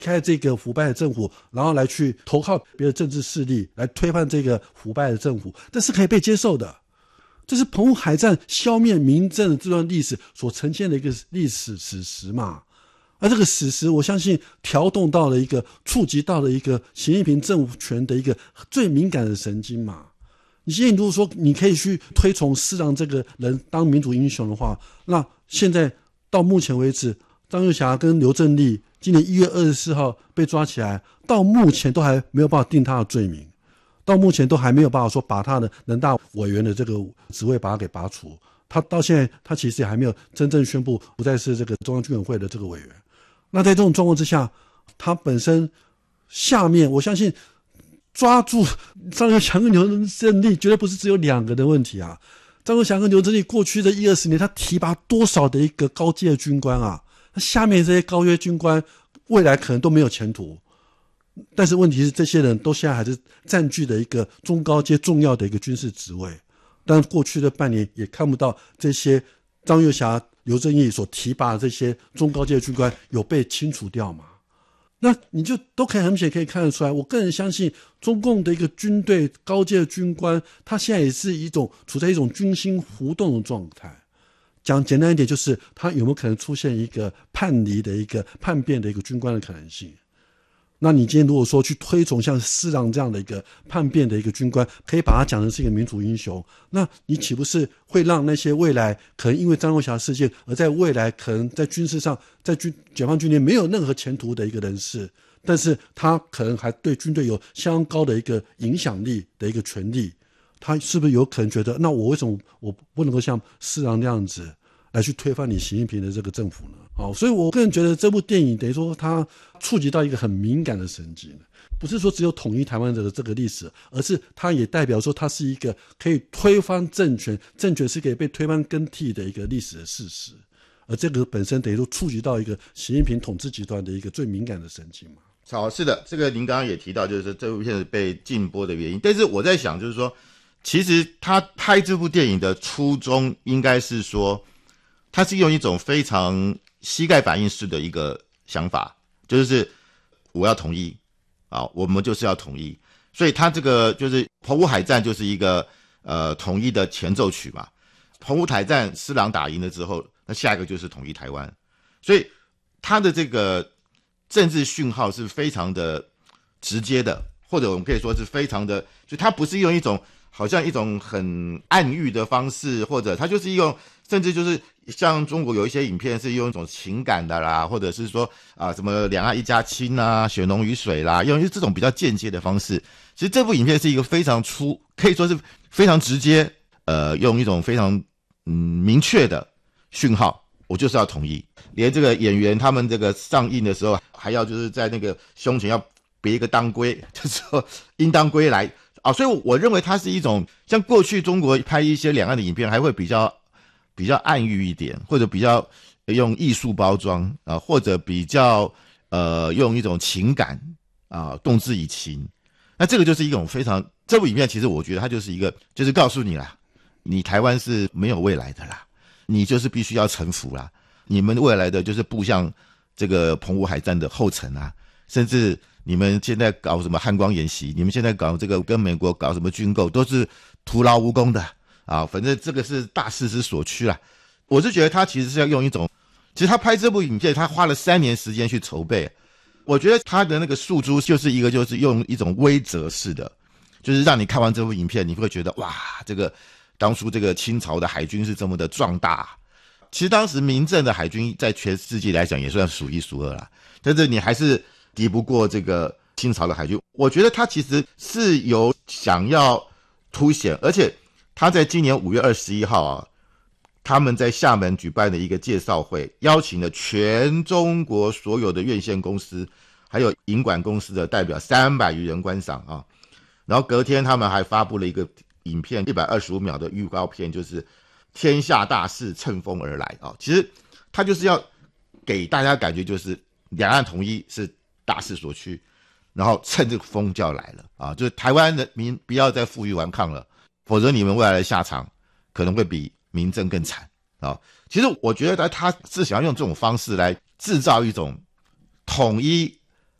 开这个腐败的政府，然后来去投靠别的政治势力来推翻这个腐败的政府，这是可以被接受的。这是澎湖海战消灭民政的这段历史所呈现的一个历史史实嘛。而这个史实我相信调动到了一个触及到了一个习近平政权的一个最敏感的神经嘛。你现在如果说你可以去推崇施琅这个人当民主英雄的话，那现在到目前为止，张又侠跟刘正利今年1月24号被抓起来，到目前都还没有办法定他的罪名，到目前都还没有办法说把他的人大委员的这个职位把他给拔除。他到现在他其实也还没有真正宣布不再是这个中央军委会的这个委员。那在这种状况之下，他本身下面我相信抓住张又侠跟刘正利绝对不是只有2个的问题啊。张又侠跟刘正利过去的10-20年他提拔多少的一个高阶军官啊，他下面这些高阶军官未来可能都没有前途。但是问题是这些人都现在还是占据的一个中高阶重要的一个军事职位，但过去的半年也看不到这些张又侠刘正义所提拔的这些中高阶军官有被清除掉吗？那你就都可以很明显可以看得出来，我个人相信中共的一个军队高阶的军官，他现在也是处在一种军心浮动的状态。讲简单一点，就是他有没有可能出现一个叛离的一个叛变的一个军官的可能性。那你今天如果说去推崇像施琅这样的一个叛变的一个军官，可以把他讲成是一个民主英雄，那你岂不是会让那些未来可能因为张又侠事件而在未来可能在军事上在解放军里没有任何前途的一个人士，但是他可能还对军队有相当高的一个影响力的一个权利，他是不是有可能觉得，那我为什么我不能够像施琅那样子来去推翻你习近平的这个政府呢？好，所以我个人觉得这部电影等于说它触及到一个很敏感的神经，不是说只有统一台湾的这个历史，而是它也代表说它是一个可以推翻政权是可以被推翻更替的一个历史的事实，而这个本身等于说触及到一个习近平统治集团的一个最敏感的神经嘛。 好，是的，这个您刚刚也提到，就是这部片子被禁播的原因。但是我在想，就是说，其实他拍这部电影的初衷应该是说，他是用一种非常膝盖反应式的一个想法，就是我要统一啊，我们就是要统一。所以他这个就是澎湖海战就是一个统一的前奏曲嘛。澎湖海战施琅打赢了之后，那下一个就是统一台湾。所以他的这个政治讯号是非常的直接的，或者我们可以说是非常的，就他不是用一种好像一种很暗喻的方式，或者他就是用，甚至就是像中国有一些影片是用一种情感的啦，或者是说什么两岸一家亲啊，血浓于水啦，用这种比较间接的方式。其实这部影片是一个非常可以说是非常直接，用一种非常明确的讯号，我就是要统一。连这个演员他们这个上映的时候，还要就是在那个胸前要别一个当归，就是说应当归来啊。所以我认为它是一种像过去中国拍一些两岸的影片，还会比较暗喻一点，或者比较用艺术包装啊，或者比较用一种情感啊动之以情。那这个就是一种非常，这部影片其实我觉得它就是一个，就是告诉你啦，你台湾是没有未来的啦，你就是必须要臣服啦。你们未来的就是步向这个澎湖海战的后尘啊，甚至你们现在搞什么汉光演习，你们现在搞这个跟美国搞什么军购，都是徒劳无功的啊！反正这个是大势之所趋啦。我是觉得他其实是要用一种，其实他拍这部影片，他花了3年时间去筹备。我觉得他的那个诉诸就是一个，就是用一种威慑式的，就是让你看完这部影片，你会觉得哇，这个当初这个清朝的海军是这么的壮大。其实当时民政的海军在全世界来讲也算数一数二啦，但是你还是敌不过这个清朝的海军。我觉得他其实是有想要凸显，而且他在今年5月21号啊，他们在厦门举办的一个介绍会，邀请了全中国所有的院线公司还有营管公司的代表300余人观赏啊。然后隔天他们还发布了一个影片125秒的预告片，就是天下大势乘风而来啊！其实他就是要给大家感觉，就是两岸统一是大势所趋，然后趁这个风就要来了啊！就是台湾人民不要再负隅顽抗了，否则你们未来的下场可能会比民政更惨啊！其实我觉得他是想要用这种方式来制造一种统一